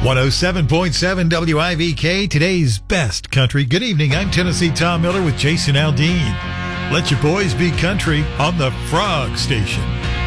107.7 WIVK, today's best country. Good evening. I'm Tennessee Tom Miller with Jason Aldean. Let your boys be country on the Frog Station.